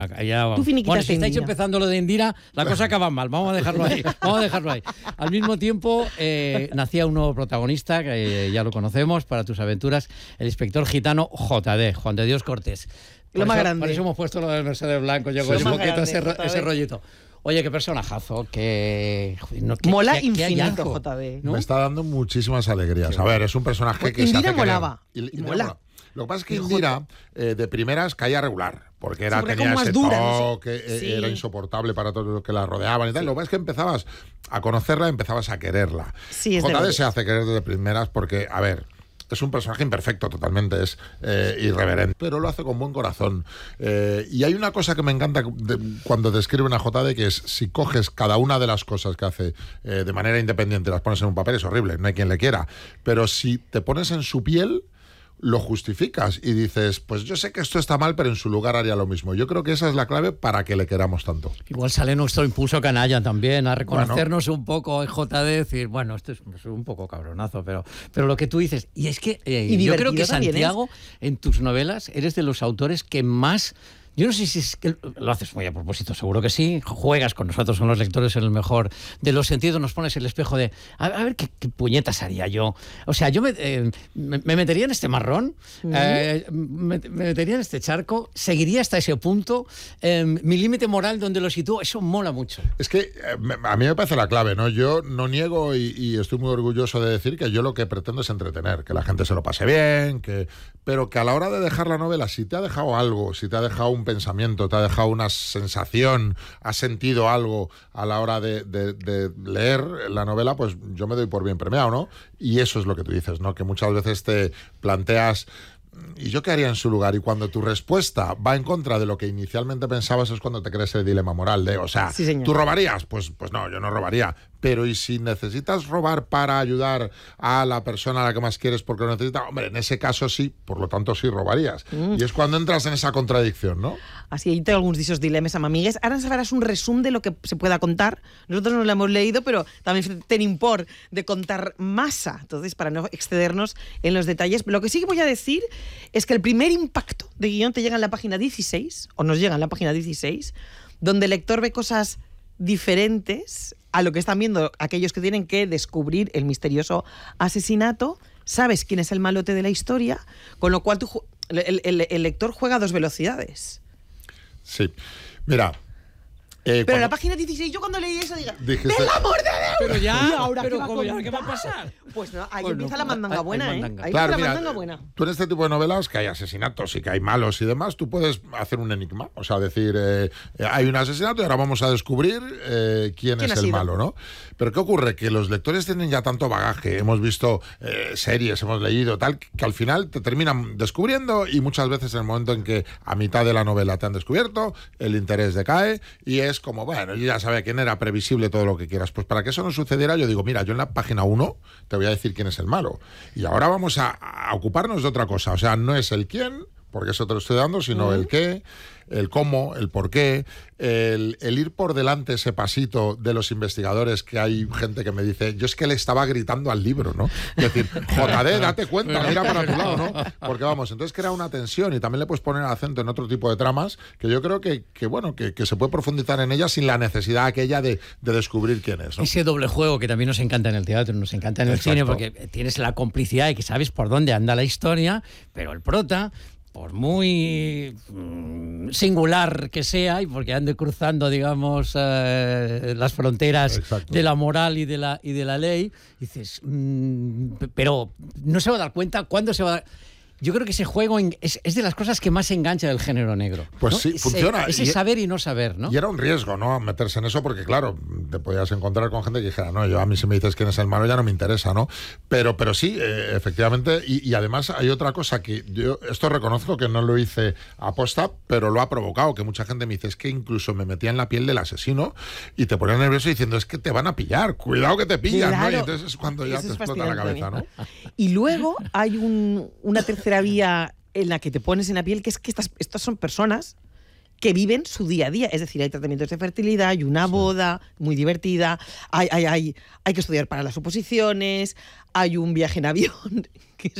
Ya vamos. Bueno, si estáis empezando lo de Indira, la cosa acaba mal. Vamos a dejarlo ahí. Al mismo tiempo, nacía un nuevo protagonista, que ya lo conocemos, para tus aventuras, el inspector gitano JD, Juan de Dios Cortés. Lo más grande. Por eso hemos puesto lo del Mercedes Blanco, yo con un poquito ese rollito. Oye, qué personajazo, mola infinito, JD. ¿no? Me está dando muchísimas alegrías. A ver, es un personaje que Indira se hace molaba. Mola. Lo que pasa es que Indira, de primeras, caía regular. Porque tenía ese toque, era insoportable para todos los que la rodeaban y tal. Lo que pasa es que empezabas a conocerla, empezabas a quererla. JD se hace querer desde primeras porque, a ver, es un personaje imperfecto totalmente, es irreverente, pero lo hace con buen corazón. Y hay una cosa que me encanta cuando describen a JD, que es, si coges cada una de las cosas que hace de manera independiente, las pones en un papel, es horrible, no hay quien le quiera. Pero si te pones en su piel, lo justificas y dices, pues yo sé que esto está mal, pero en su lugar haría lo mismo. Yo creo que esa es la clave para que le queramos tanto. Igual sale nuestro impulso canalla también, a reconocernos un poco en JD, decir, bueno, esto es un poco cabronazo, pero lo que tú dices, y es que yo creo que Santiago, en tus novelas, eres de los autores que más... Yo no sé si es que lo haces muy a propósito, seguro que sí. Juegas con nosotros, con los lectores, en el mejor de los sentidos. Nos pones el espejo de, a ver qué puñetas haría yo. O sea, yo me metería en este marrón, me metería en este charco, seguiría hasta ese punto. Mi límite moral, donde lo sitúo, eso mola mucho. Es que a mí me parece la clave, ¿no? Yo no niego y estoy muy orgulloso de decir que yo lo que pretendo es entretener, que la gente se lo pase bien, pero que a la hora de dejar la novela, si te ha dejado algo, si te ha dejado un pensamiento, te ha dejado una sensación, has sentido algo a la hora de leer la novela, pues yo me doy por bien premiado, ¿no? Y eso es lo que tú dices, ¿no? Que muchas veces te planteas, ¿y yo qué haría en su lugar? Y cuando tu respuesta va en contra de lo que inicialmente pensabas, es cuando te crees el dilema moral de, o sea, ¿tú robarías? Pues no, yo no robaría. Pero ¿y si necesitas robar para ayudar a la persona a la que más quieres porque lo necesita? Hombre, en ese caso sí, por lo tanto sí robarías. Y es cuando entras en esa contradicción, ¿no? Así, ahí tengo algunos de esos dilemas, amigues. Ahora nos faràs un resumen de lo que se pueda contar. Nosotros no lo hemos leído, pero también tenim por de contar masa. Entonces, para no excedernos en los detalles, lo que sí que voy a decir es que el primer impacto de guión te llega en la página 16, o nos llega en la página 16, donde el lector ve cosas diferentes a lo que están viendo aquellos que tienen que descubrir el misterioso asesinato. Sabes quién es el malote de la historia, con lo cual el lector juega a dos velocidades. Sí, mira... pero en la página 16, yo cuando leí eso ¡del amor de Dios! Pero ya, ¿y ahora pero qué va a pasar? Pues no, ahí empieza la mandanga buena, Ahí claro, empieza la mandanga buena. Tú en este tipo de novelas, que hay asesinatos y que hay malos y demás, tú puedes hacer un enigma. O sea, decir, hay un asesinato y ahora vamos a descubrir quién es el malo, ¿no? Pero ¿qué ocurre? Que los lectores tienen ya tanto bagaje, hemos visto series, hemos leído, tal, que al final te terminan descubriendo, y muchas veces en el momento en que a mitad de la novela te han descubierto, el interés decae y es como, bueno, yo ya sabía quién era, previsible, todo lo que quieras. Pues para que eso no sucediera, yo digo, mira, yo en la página 1 te voy a decir quién es el malo. Y ahora vamos a ocuparnos de otra cosa. O sea, no es el quién, porque eso te lo estoy dando, sino el qué, el cómo, el por qué, el ir por delante ese pasito de los investigadores, que hay gente que me dice, yo es que le estaba gritando al libro, ¿no? Es decir, JD, date cuenta, mira para tu lado, ¿no? Porque vamos, entonces crea una tensión y también le puedes poner acento en otro tipo de tramas que yo creo que se puede profundizar en ellas sin la necesidad aquella de descubrir quién es, ¿no? Ese doble juego que también nos encanta en el teatro, nos encanta en el cine, porque tienes la complicidad y que sabes por dónde anda la historia, pero el prota, por muy singular que sea, y porque ande cruzando, digamos, las fronteras de la moral y de la ley, dices, pero no se va a dar cuenta cuándo se va a dar... Yo creo que ese juego es de las cosas que más engancha del género negro. Pues ¿no? sí, funciona. Ese saber y no saber, ¿no? Y era un riesgo, ¿no? Meterse en eso, porque claro, te podías encontrar con gente que dijera, no, a mí si me dices quién es el malo ya no me interesa, ¿no? Pero sí, efectivamente, y además hay otra cosa que yo, esto reconozco que no lo hice aposta, pero lo ha provocado, que mucha gente me dice, es que incluso me metía en la piel del asesino y te ponía nervioso diciendo, es que te van a pillar, cuidado que te pillan, claro, ¿no? Y entonces es cuando ya te explota la cabeza, ¿no? Y luego hay una tercera vía en la que te pones en la piel, que es que estas son personas que viven su día a día. Es decir, hay tratamientos de fertilidad, hay una boda muy divertida, hay que estudiar para las oposiciones, hay un viaje en avión, que